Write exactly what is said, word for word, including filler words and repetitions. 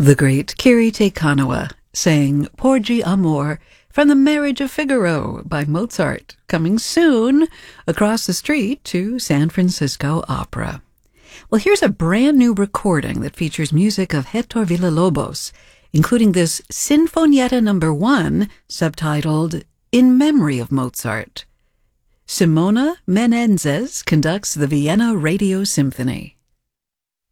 The great Kirite Kanawa sang Porgi Amor from The Marriage of Figaro by Mozart, coming soon across the street to San Francisco Opera. Well, here's a brand new recording that features music of Hector Villa-Lobos, including this Sinfonietta number one, subtitled In Memory of Mozart. Simona Menezes conducts the Vienna Radio Symphony.